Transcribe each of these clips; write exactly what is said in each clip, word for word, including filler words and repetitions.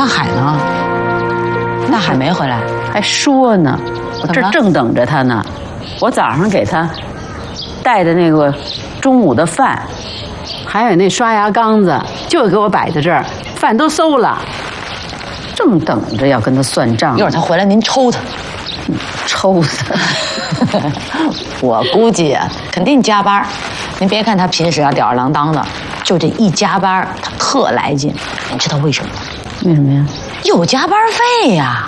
海呢？大海没回来， 还说呢，我这正等着他呢。我早上给他带的那个中午的饭，还有那刷牙缸子，就给我摆在这儿，饭都馊了，正等着要跟他算账。 一会儿他回来，您抽他， 抽他。 我估计啊，肯定加班。您别看他平时啊吊儿郎当的，就这一加班，他特来劲。你知道为什么吗？ 为什么呀？ 有加班费呀。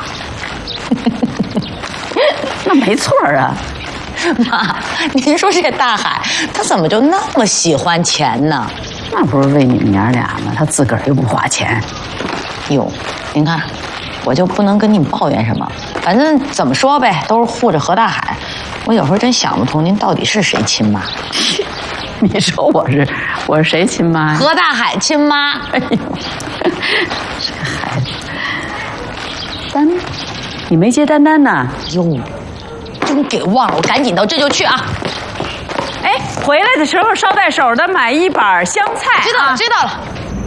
那没错啊。 妈，您说这大海他怎么就那么喜欢钱呢？ 那不是为你们娘俩吗？他自个儿又不花钱。 哟，您看，我就不能跟你们抱怨什么，反正怎么说呗，都是护着何大海。我有时候真想不通，您到底是谁亲妈？ 你说我是我是谁亲妈呀？ 何大海亲妈。 哎呦，这个孩子，丹，你没接丹丹呢？ 哟，真给忘了，我赶紧的，这就去啊！ 哎，回来的时候捎带手的买一板香菜。 知道了，知道了。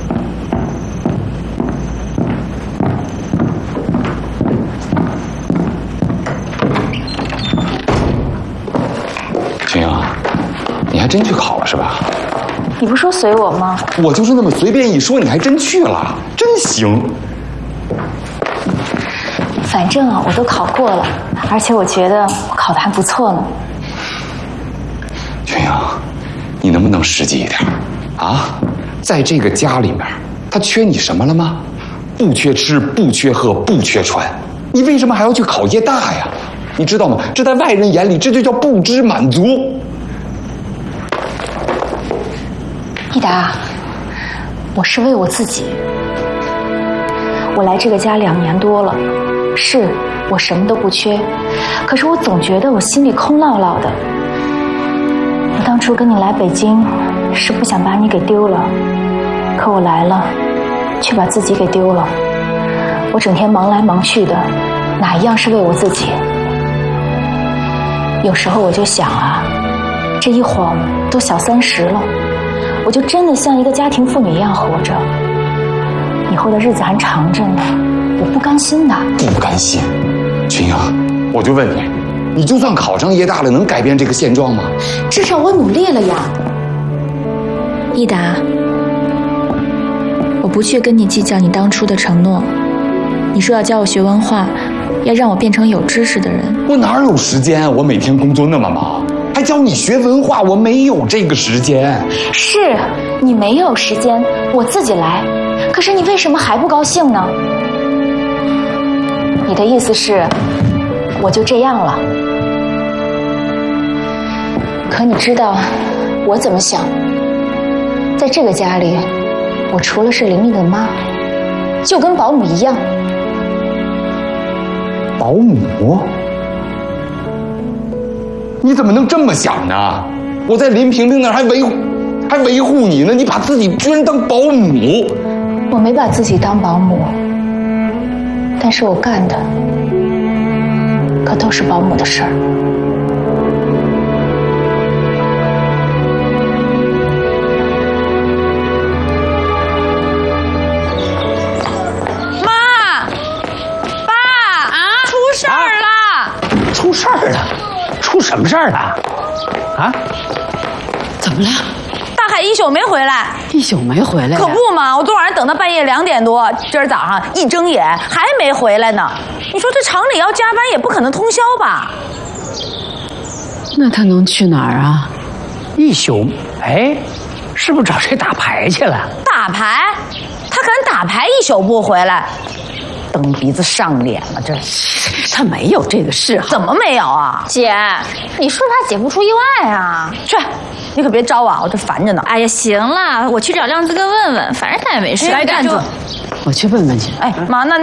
群英，你还真去考了是吧？ 你不说随我吗？ 我就是那么随便一说，你还真去了，真行。 反正啊，我都考过了，而且我觉得我考得还不错呢。 群英，你能不能实际一点啊？在这个家里面，他缺你什么了吗？不缺吃，不缺喝，不缺穿，你为什么还要去考夜大呀？你知道吗？这在外人眼里，这就叫不知满足。 益达，我是为我自己。我来这个家两年多了，是我什么都不缺，可是我总觉得我心里空落落的。我当初跟你来北京，是不想把你给丢了，可我来了，却把自己给丢了。我整天忙来忙去的，哪一样是为我自己？有时候我就想啊，这一晃都小三十了，我就真的像一个家庭妇女一样活着，以后的日子还长着呢，我不甘心的。 不甘心，群英，我就问你，你就算考上夜大了，能改变这个现状吗？ 至少我努力了呀。益达，我不去跟你计较你当初的承诺，你说要教我学文化，要让我变成有知识的人。 我哪有时间？我每天工作那么忙，还教你学文化，我没有这个时间。 是你没有时间，我自己来。可是你为什么还不高兴呢？你的意思是，我就这样了？可你知道我怎么想？在这个家里，我除了是玲玲的妈，就跟保姆一样。 保姆？你怎么能这么想呢？我在林萍萍那儿还维护，还维护你呢，你把自己居然当保姆？ 我没把自己当保姆，但是我干的可都是保姆的事儿。 妈，爸啊，出事儿了！ 出事儿了？出什么事儿了？啊？ 怎么了？ 大海一宿没回来， 一宿没回来呀？ 可不嘛！我昨晚上等到半夜两点多，今儿早上一睁眼还没回来呢。你说这厂里要加班也不可能通宵吧？ 那他能去哪儿啊？ 一宿？哎，是不是找谁打牌去了？ 打牌？他敢打牌一宿不回来？蹬鼻子上脸了，这他没有这个嗜好。 怎么没有啊？ 姐，你说他姐不出意外啊？ 去，你可别招啊，我这烦着呢。 哎呀，行了，我去找亮子哥问问，反正他也没事。 来，站住！我去问问去。 哎，妈，那